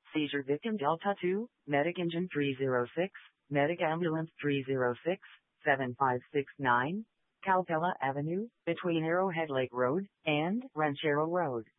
Seizure victim Delta 2, Medic Engine 306, Medic Ambulance 306, 7569, Calpella Avenue, between Arrowhead Lake Road and Ranchero Road.